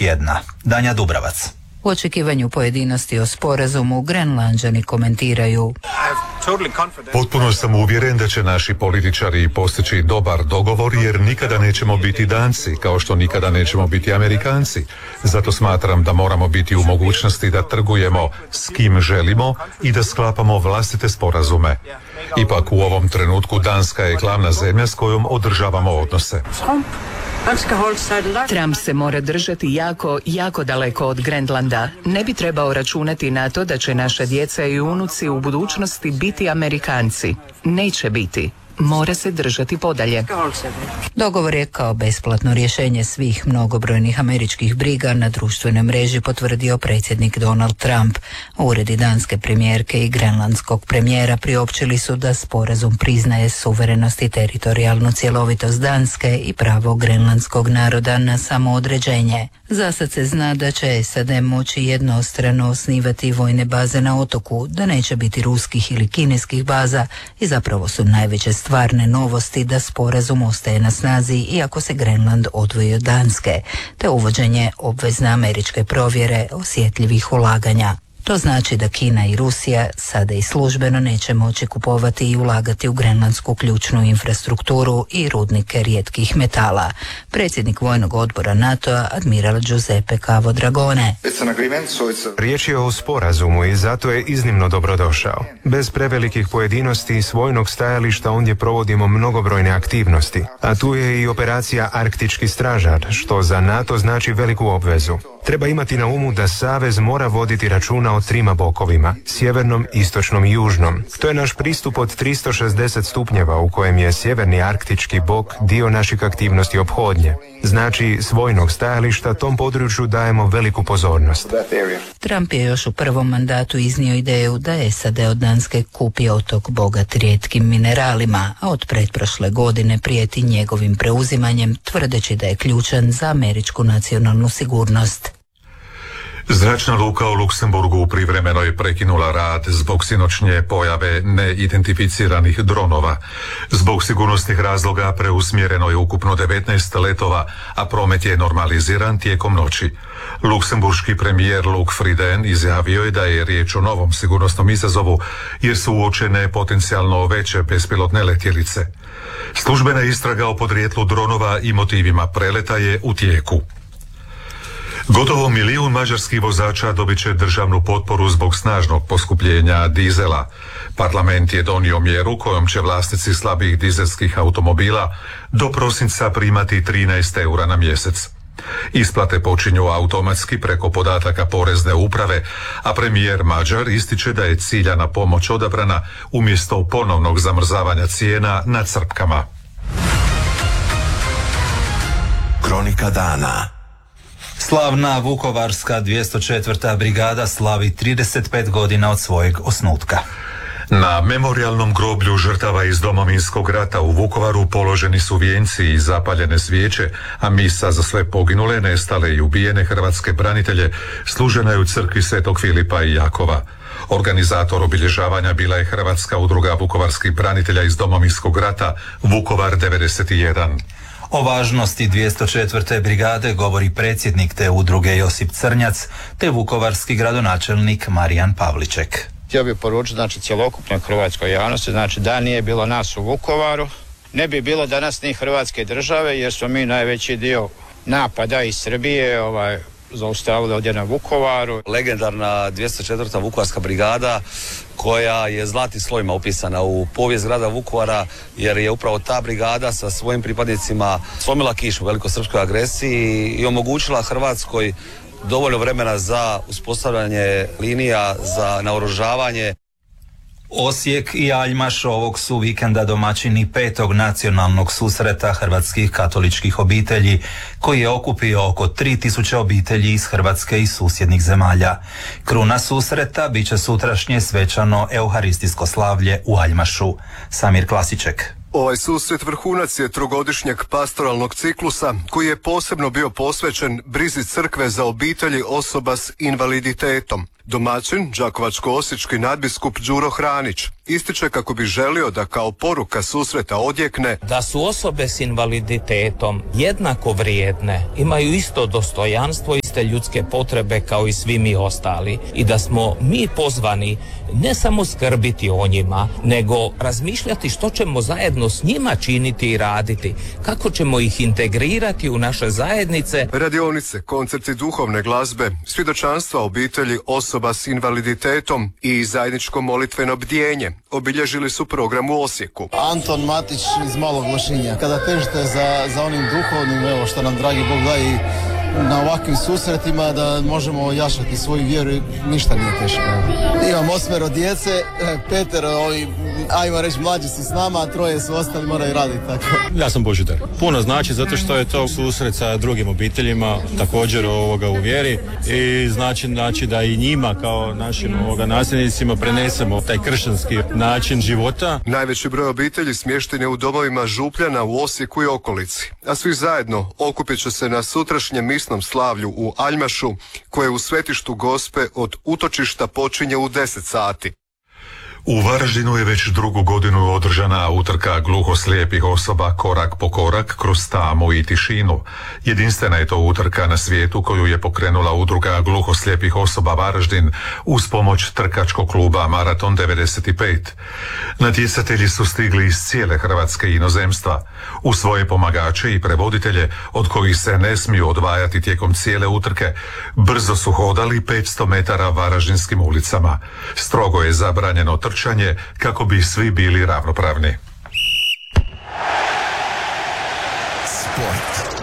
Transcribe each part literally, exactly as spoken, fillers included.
tjedna. Danja Dubravac. U očekivanju pojedinosti o sporazumu Grenlanđani komentiraju: Potpuno sam uvjeren da će naši političari postići dobar dogovor, jer nikada nećemo biti Danci, kao što nikada nećemo biti Amerikanci. Zato smatram da moramo biti u mogućnosti da trgujemo s kim želimo i da sklapamo vlastite sporazume. Ipak u ovom trenutku Danska je glavna zemlja s kojom održavamo odnose. Trump se mora držati jako, jako daleko od Grenlanda. Ne bi trebao računati na to da će naša djeca i unuci u budućnosti biti Amerikanci. Neće biti. Mora se držati podalje. Dogovor je kao besplatno rješenje svih mnogobrojnih američkih briga na društvenoj mreži potvrdio predsjednik Donald Trump. Uredi danske premijerke i grenlandskog premijera priopćili su da sporazum priznaje suverenost i teritorijalnu cjelovitost Danske i pravo grenlandskog naroda na samoodređenje. Zasad se zna da će S A D moći jednostrano osnivati vojne baze na otoku, da neće biti ruskih ili kineskih baza i zapravo su najveće stvarne novosti da sporazum ostaje na snazi iako se Grenland odvoji od Danske, te uvođenje obvezne američke provjere osjetljivih ulaganja. To znači da Kina i Rusija sada i službeno neće moći kupovati i ulagati u grenlandsku ključnu infrastrukturu i rudnike rijetkih metala. Predsjednik vojnog odbora NATO-a, admiral Giuseppe Cavo Dragone. Riječ je o sporazumu i zato je iznimno dobrodošao. Bez prevelikih pojedinosti s vojnog stajališta ondje provodimo mnogobrojne aktivnosti, a tu je i operacija Arktički stražar, što za NATO znači veliku obvezu. Treba imati na umu da Savez mora voditi računa o trima bokovima, sjevernom, istočnom i južnom. To je naš pristup od tristo šezdeset stupnjeva u kojem je sjeverni arktički bok dio naših aktivnosti ophodnje. Znači, s vojnog stajališta tom području dajemo veliku pozornost. Trump je još u prvom mandatu iznio ideju da S A D od Danske kupi otok bogat rijetkim mineralima, a od pretprošle godine prijeti njegovim preuzimanjem, tvrdeći da je ključan za američku nacionalnu sigurnost. Zračna luka u Luksemburgu privremeno je prekinula rad zbog sinoćnje pojave neidentificiranih dronova. Zbog sigurnosnih razloga preusmjereno je ukupno devetnaest letova, a promet je normaliziran tijekom noći. Luksemburški premijer Luc Frieden izjavio je da je riječ o novom sigurnosnom izazovu jer su uočene potencijalno veće bespilotne letjelice. Službena istraga o podrijetlu dronova i motivima preleta je u tijeku. Gotovo milijun mađarskih vozača dobit će državnu potporu zbog snažnog poskupljenja dizela. Parlament je donio mjeru kojom će vlasnici slabih dizelskih automobila do prosinca primati trinaest eura na mjesec. Isplate počinju automatski preko podataka porezne uprave, a premijer Mađar ističe da je ciljana pomoć odabrana umjesto ponovnog zamrzavanja cijena na crpkama. Kronika dana. Slavna Vukovarska dvjesto četvrta brigada slavi trideset pet godina od svojeg osnutka. Na memorijalnom groblju žrtava iz Domovinskog rata u Vukovaru položeni su vijenci i zapaljene svijeće, a misa za sve poginule, nestale i ubijene hrvatske branitelje služena je u crkvi Svetog Filipa i Jakova. Organizator obilježavanja bila je Hrvatska udruga vukovarskih branitelja iz Domovinskog rata Vukovar devedeset jedan. O važnosti dvjesto četvrte brigade govori predsjednik te udruge Josip Crnjac te vukovarski gradonačelnik Marijan Pavliček. Htio bih poručiti znači cjelokupnoj hrvatskoj javnosti, znači da nije bilo nas u Vukovaru, ne bi bilo danas ni Hrvatske države jer smo mi najveći dio napada iz Srbije ovaj, zaustavili ovdje na Vukovaru. Legendarna dvjesto četvrta Vukovarska brigada koja je zlatnim slovima upisana u povijest grada Vukovara jer je upravo ta brigada sa svojim pripadnicima slomila kišu u velikosrpskoj agresiji i omogućila Hrvatskoj dovoljno vremena za uspostavljanje linija, za naoružavanje. Osijek i Aljmaš ovog su vikenda domaćini petog nacionalnog susreta hrvatskih katoličkih obitelji, koji je okupio oko tri tisuće obitelji iz Hrvatske i susjednih zemalja. Kruna susreta bit će sutrašnje svečano euharistijsko slavlje u Aljmašu. Samir Klasiček. Ovaj susret vrhunac je trogodišnjeg pastoralnog ciklusa koji je posebno bio posvećen brizi crkve za obitelji osoba s invaliditetom. Domaćin, đakovačko-osječki nadbiskup Đuro Hranić, ističe kako bi želio da kao poruka susreta odjekne da su osobe s invaliditetom jednako vrijedne, imaju isto dostojanstvo i iste ljudske potrebe kao i svi mi ostali i da smo mi pozvani ne samo skrbiti o njima, nego razmišljati što ćemo zajedno s njima činiti i raditi, kako ćemo ih integrirati u naše zajednice. Radionice, koncerti duhovne glazbe, svjedočanstva obitelji osoba s invaliditetom i zajedničko molitveno bdjenje obilježili su program u Osijeku. Anton Matić iz Malog Lošinja. Kada težite za, za onim duhovnim, evo što nam dragi Bog da i na ovakvim susretima da možemo jašati svoju vjeru, ništa nije teško. Imam osmero djece, Peter, ovi, ajmo reći, mlađi su s nama, a troje su ostali, moraju raditi tako. Ja sam Božidar. Puno znači zato što je to susret sa drugim obiteljima, također ovoga u vjeri i znači, znači da i njima kao našim ovoga nasljednicima prenesemo taj kršćanski način života. Najveći broj obitelji smješten je u domovima Župljana u Osijeku i okolici, a svi zajedno okupit će se na sutrašnjem misnom slavlju u Aljmašu, koje u svetištu Gospe od utočišta počinje u deset sati. U Varaždinu je već drugu godinu održana utrka gluhoslijepih osoba korak po korak kroz tamu i tišinu. Jedinstvena je to utrka na svijetu koju je pokrenula udruga gluhoslijepih osoba Varaždin uz pomoć trkačkog kluba Maraton devedeset pet. Natjecatelji su stigli iz cijele Hrvatske i inozemstva. U svoje pomagače i prevoditelje, od kojih se ne smiju odvajati tijekom cijele utrke, brzo su hodali petsto metara varaždinskim ulicama. Strogo je zabranjeno trčanje kako bi svi bili ravnopravni. Sport.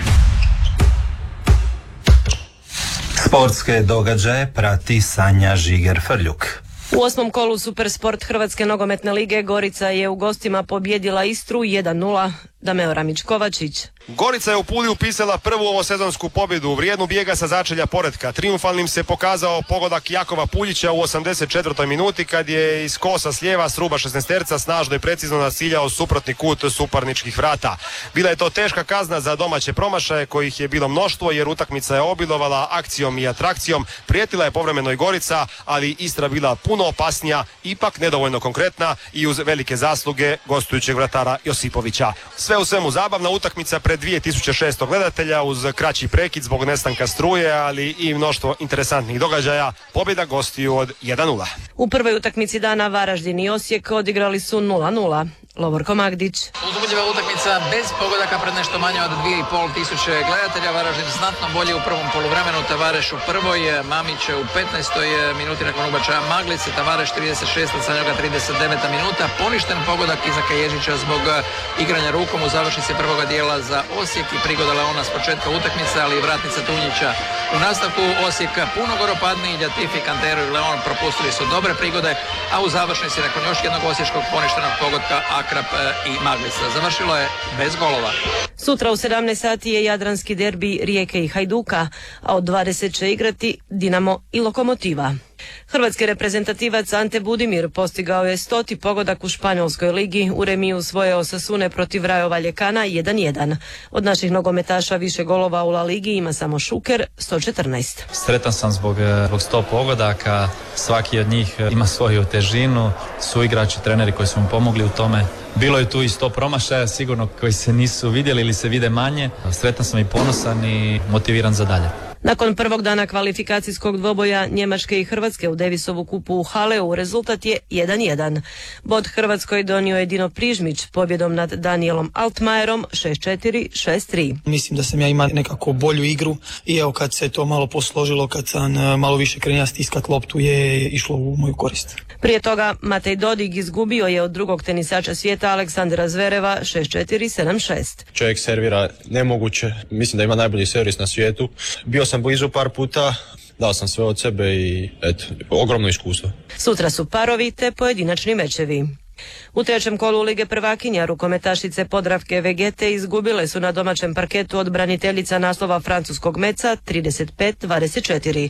Sportske događaje prati Sanja Žiger-Frljuk. U osmom kolu Supersport Hrvatske nogometne lige Gorica je u gostima pobjedila Istru jedan nula. Dameo Ramić-Kovačić. Gorica je u Puli upisala prvu ovosezonsku pobjedu, vrijednu bijega sa začelja poretka. Triumfalnim se pokazao pogodak Jakova Puljića u osamdeset četvrtoj minuti kad je iz kosa s lijeva s ruba šesnaesterca snažno i precizno naciljao suprotni kut suparničkih vrata. Bila je to teška kazna za domaće promašaje kojih je bilo mnoštvo jer utakmica je obilovala akcijom i atrakcijom. Prijetila je povremeno i Gorica, ali Istra bila puno opasnija, ipak nedovoljno konkretna i uz velike zasluge gostujućeg vratara Josipovića. Sve u svemu zabavna utakmica pred dvije tisuće šesto gledatelja uz kraći prekid zbog nestanka struje, ali i mnoštvo interesantnih događaja. Pobjeda gostiju od jedan nula. U prvoj utakmici dana Varaždin i Osijek odigrali su nula nula. Lovorko Magdić. Uzbudljiva utakmica bez pogodaka pred nešto manje od dvije i pol tisuće gledatelja. Varaždin znatno bolje u prvom poluvremenu, Tavareš u prvoj, Mamić u petnaestoj minuti nakon ubačaja Maglice, Tavareš trideset šesta, Sanjoga trideset deveta minuta. Poništen pogodak Izaka Ježića zbog igranja rukom u završnici prvoga dijela za Osijek i prigoda Leona s početka utakmice, ali i vratnica Tunjića. U nastavku Osijek puno goropadniji, Ljatifi, Kantero i Leon propustili su dobre prigode, a u završnici nakon još jednog osječkog poništenog pogotka Akrap i Maglica. Završilo je bez golova. Sutra u sedamnaest sati je jadranski derbi Rijeke i Hajduka, a od dvadeset će igrati Dinamo i Lokomotiva. Hrvatski reprezentativac Ante Budimir postigao je stoti pogodak u Španjolskoj ligi u remiju svoje Osasune protiv Rayo Vallecana jedan jedan. Od naših nogometaša više golova u La Ligi ima samo Šuker, sto četrnaest. Sretan sam zbog, zbog sto pogodaka, svaki od njih ima svoju težinu, su igrači, treneri koji su mu pomogli u tome. Bilo je tu i sto promašaja, sigurno koji se nisu vidjeli ili se vide manje. Sretan sam i ponosan i motiviran za dalje. Nakon prvog dana kvalifikacijskog dvoboja Njemačke i Hrvatske u Davisovu kupu u Haleu rezultat je jedan jedan. Bod Hrvatskoj donio je Dino Prižmić pobjedom nad Danielom Altmajerom šest četiri, šest tri. Mislim da sam ja imao nekako bolju igru i evo kad se to malo posložilo, kad sam malo više krenja stiskat loptu je išlo u moju korist. Prije toga Matej Dodig izgubio je od drugog tenisača svijeta Aleksandra Zvereva šest četiri, sedam šest. Čovjek servira nemoguće, mislim da ima najbolji servis na svijetu. Bio sam blizu par puta, dao sam sve od sebe i eto, ogromno iskustvo. Sutra su parovi te pojedinačni mečevi. U trećem kolu Lige prvakinja rukometašice Podravke Vegete izgubile su na domaćem parketu od braniteljica naslova francuskog Meca trideset pet dvadeset četiri.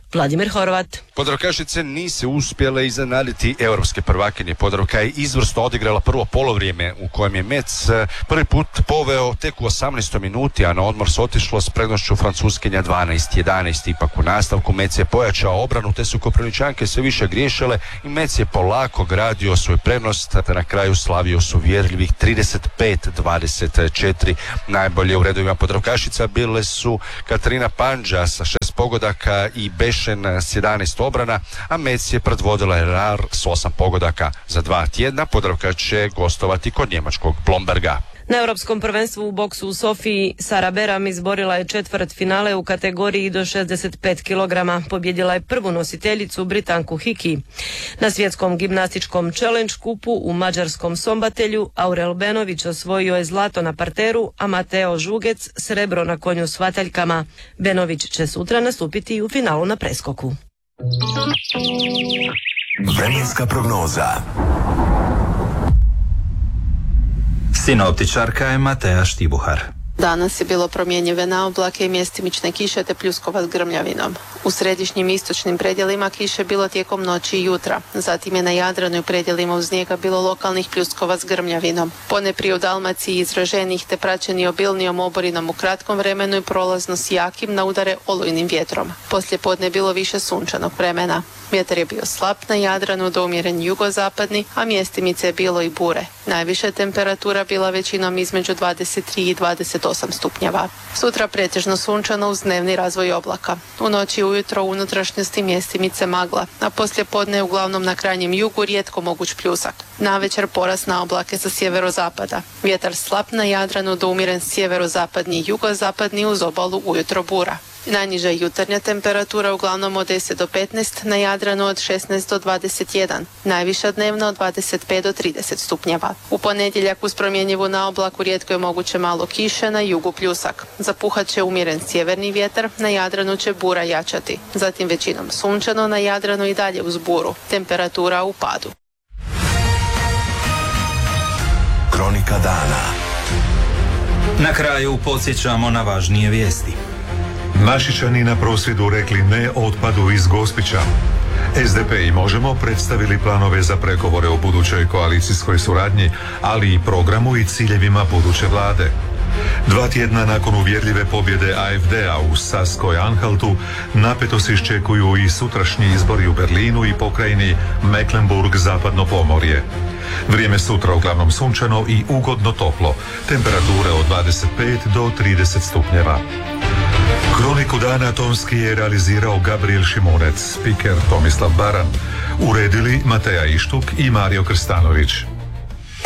Vladimir Horvat. Podravkašice nisu uspjele iznenaditi europske prvakinje. Podravka je izvrsno odigrala prvo polovrijeme u kojem je Metz prvi put poveo tek u osamnaestoj minuti, a na odmor se otišlo s prednošću Francuskinja dvanaest jedanaest. Ipak u nastavku Metz je pojačao obranu, te su Koprivničanke sve više griješile i Metz je polako gradio svoju prednost, te na kraju slavio su uvjerljivih trideset pet dvadeset četiri. Najbolje u redovima Podravkašica bile su Katarina Pandža sa šest pogodaka i Bešen s jedanaest obrana, a Metz je predvodila Rar s osam pogodaka. Za dva tjedna Podravka će gostovati kod njemačkog Blomberga. Na Europskom prvenstvu u boksu u Sofiji Sara Beram izborila je četvrt finale u kategoriji do šezdeset pet kilograma. Pobjedila je prvu nositeljicu Britanku Hiki. Na svjetskom gimnastičkom challenge kupu u mađarskom Sombatelju Aurel Benović osvojio je zlato na parteru, a Mateo Žugec srebro na konju s vataljkama. Benović će sutra nastupiti i u finalu na preskoku. Vremenska prognoza. Sinoptičarka je Mateja Štibuhar. Danas je bilo promjenjive oblake i mjestimične kiše te pljuskova s grmljavinom. U središnjim i istočnim predjelima kiše bilo tijekom noći i jutra. Zatim je na Jadranu i predjelima uz njega bilo lokalnih pljuskova s grmljavinom. Ponajprije u Dalmaciji izraženih te praćeni obilnijom oborinom u kratkom vremenu i prolazno s jakim na udare olujnim vjetrom. Poslije podne je bilo više sunčanog vremena. Vjetar je bio slab na Jadranu do umjeren jugozapadni, a mjestimice je bilo i bure. Najviša temperatura bila većinom između dvadeset tri i dvadeset osam stupnjeva. Sutra pretežno sunčano uz dnevni razvoj oblaka. U noći i ujutro u unutrašnjosti mjestimice magla, a poslije podne uglavnom na krajnjem jugu rijetko moguć pljusak. Navečer porast na oblake sa sjeverozapada. Vjetar slab na Jadranu do umjeren sjeverozapadni i jugozapadni uz obalu ujutro bura. Najniža jutarnja temperatura uglavnom od deset do petnaest, na Jadranu od šesnaest do dvadeset jedan, najviša dnevna od dvadeset pet do trideset stupnjeva. U ponedjeljak uz promjenjivu na oblaku rijetko je moguće malo kiše, na jugu pljusak. Zapuhat će umjeren sjeverni vjetar, na Jadranu će bura jačati. Zatim većinom sunčano, na Jadranu i dalje uz buru. Temperatura u padu. Kronika dana. Na kraju podsjećamo na važnije vijesti. Našičani na prosvjedu rekli ne otpadu iz Gospića. S D P i Možemo predstavili planove za pregovore o budućoj koalicijskoj suradnji, ali i programu i ciljevima buduće vlade. Dva tjedna nakon uvjerljive pobjede A F D-a u Saskoj-Anhaltu, napeto se iščekuju i sutrašnji izbori u Berlinu i pokrajini Mecklenburg-Zapadno Pomorje. Vrijeme sutra uglavnom sunčano i ugodno toplo, temperature od dvadeset pet do trideset stupnjeva. Kroniku dana tonski je realizirao Gabriel Šimunec, spiker Tomislav Baran, uredili Mateja Ištuk i Mario Krstanović.